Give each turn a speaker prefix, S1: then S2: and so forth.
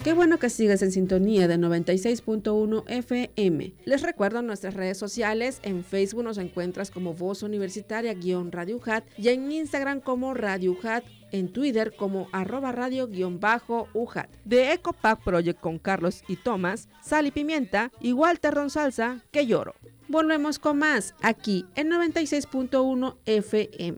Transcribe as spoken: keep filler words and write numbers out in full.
S1: Qué bueno que sigues en sintonía de noventa y seis punto uno F M. Les recuerdo nuestras redes sociales. En Facebook nos encuentras como Voz Universitaria-Radio U J A T y en Instagram como Radio U J A T, en Twitter como arroba radio-U J A T. De Ecopack Project con Carlos y Tomás, Sal y Pimienta y Walter Ronsalza, que lloro. Volvemos con más aquí en noventa y seis punto uno F M.